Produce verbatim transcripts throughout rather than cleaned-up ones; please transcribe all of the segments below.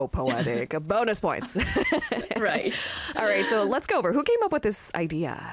poetic. Bonus points. Right. All right, so let's go over. Who came up with this idea?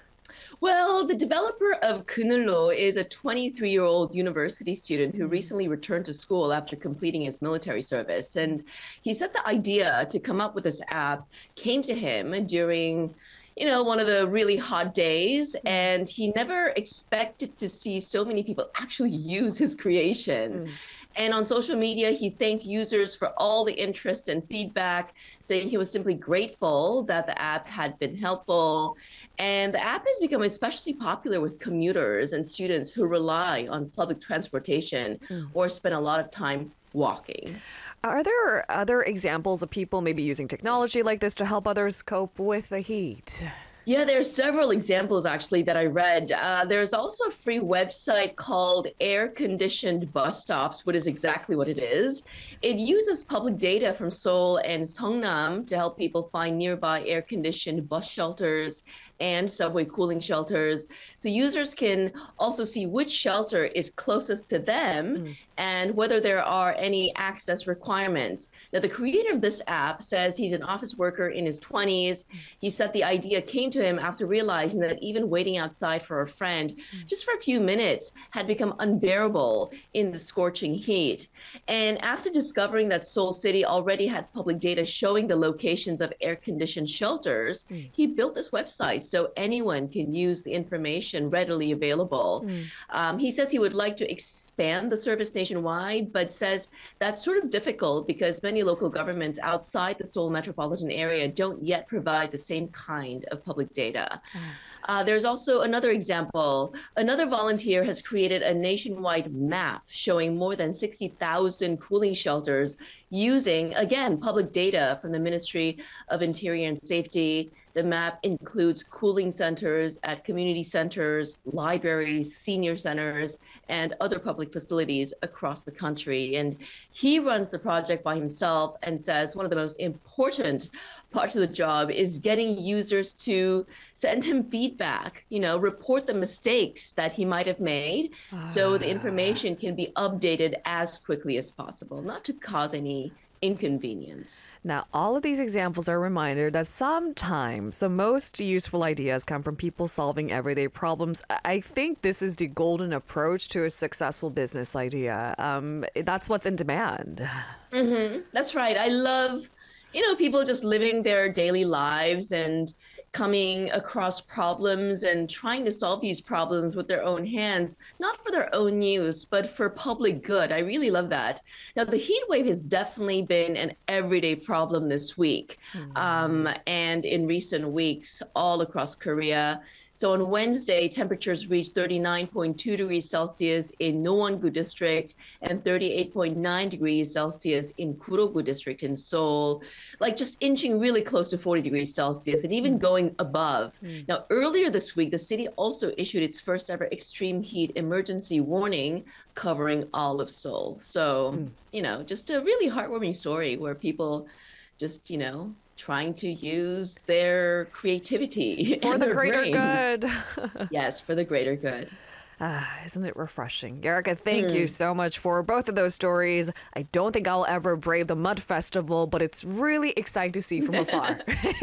Well, the developer of Kununlo is a twenty-three-year-old university student who recently returned to school after completing his military service. And he said the idea to come up with this app came to him during, you know, one of the really hot days, and he never expected to see so many people actually use his creation. Mm. And on social media, he thanked users for all the interest and feedback, saying he was simply grateful that the app had been helpful. And the app has become especially popular with commuters and students who rely on public transportation mm. or spend a lot of time walking. Are there other examples of people maybe using technology like this to help others cope with the heat? Yeah, there's several examples actually that I read. Uh, there's also a free website called Air Conditioned Bus Stops, which is exactly what it is. It uses public data from Seoul and Seongnam to help people find nearby air-conditioned bus shelters and subway cooling shelters. So users can also see which shelter is closest to them mm. and whether there are any access requirements. Now, the creator of this app says he's an office worker in his twenties. He said the idea came to him after realizing that even waiting outside for a friend mm. just for a few minutes had become unbearable in the scorching heat. And after discovering that Seoul City already had public data showing the locations of air-conditioned shelters, mm. he built this website so anyone can use the information readily available. Mm. Um, he says he would like to expand the service nationwide, but says that's sort of difficult because many local governments outside the Seoul metropolitan area don't yet provide the same kind of public data. Mm. Uh, there's also another example. Another volunteer has created a nationwide map showing more than sixty thousand cooling shelters using, again, public data from the Ministry of Interior and Safety. The map includes cooling centers at community centers, libraries, senior centers, and other public facilities across the country. And he runs the project by himself and says one of the most important parts of the job is getting users to send him feedback, you know, report the mistakes that he might have made ah. so the information can be updated as quickly as possible, not to cause any inconvenience. Now, all of these examples are a reminder that sometimes the most useful ideas come from people solving everyday problems. I think this is the golden approach to a successful business idea. Um, that's what's in demand. Mm-hmm. That's right. I love, you know, people just living their daily lives and coming across problems and trying to solve these problems with their own hands, not for their own use, but for public good. I really love that. Now, the heat wave has definitely been an everyday problem this week mm-hmm. um, and in recent weeks all across Korea. So on Wednesday, temperatures reached thirty-nine point two degrees Celsius in Nowon-gu district and thirty-eight point nine degrees Celsius in Guro-gu district in Seoul, like just inching really close to forty degrees Celsius and even going above. Mm. Now, earlier this week, the city also issued its first ever extreme heat emergency warning covering all of Seoul. So, mm. you know, just a really heartwarming story where people just, you know, trying to use their creativity for the greater brains. good. Yes, for the greater good. Ah, isn't it refreshing? Erica, thank mm. you so much for both of those stories. I don't think I'll ever brave the Mud Festival, but it's really exciting to see from afar.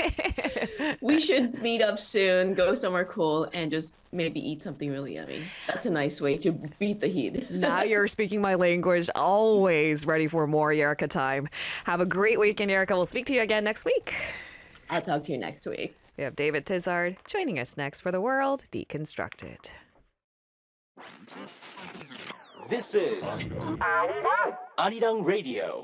We should meet up soon, go somewhere cool, and just maybe eat something really yummy. That's a nice way to beat the heat. Now you're speaking my language. Always ready for more Erica time. Have a great weekend, Erica. We'll speak to you again next week. I'll talk to you next week. We have David Tizard joining us next for The World Deconstructed. This is Arirang Radio.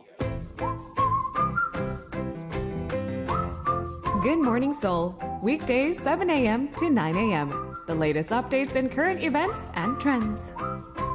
Good Morning Seoul, weekdays seven a.m. to nine a.m. The latest updates and current events and trends.